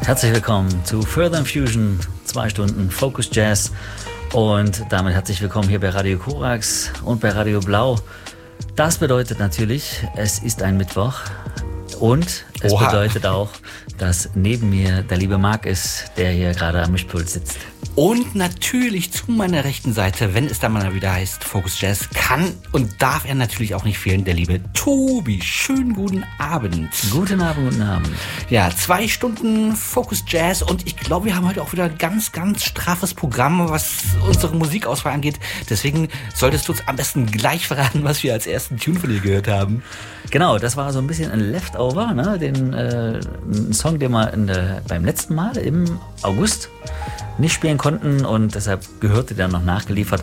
Herzlich willkommen zu Further Infusion, 2 Stunden Focus Jazz und damit herzlich willkommen hier bei Radio Korax und bei Radio Blau. Das bedeutet natürlich, es ist ein Mittwoch und es bedeutet auch, dass neben mir der liebe Marc ist, der hier gerade am Mischpult sitzt. Und natürlich zu meiner rechten Seite, wenn es dann mal wieder heißt Focus Jazz, kann und darf er natürlich auch nicht fehlen, der liebe Tobi. Schönen guten Abend. Guten Abend. Ja, 2 Stunden Focus Jazz und ich glaube, wir haben heute auch wieder ein ganz, ganz straffes Programm, was unsere Musikauswahl angeht. Deswegen solltest du uns am besten gleich verraten, was wir als ersten Tune von dir gehört haben. Genau, das war so ein bisschen ein Leftover, ne? Ein Song, den wir beim letzten Mal im August nicht spielen konnten und deshalb gehörte der noch nachgeliefert.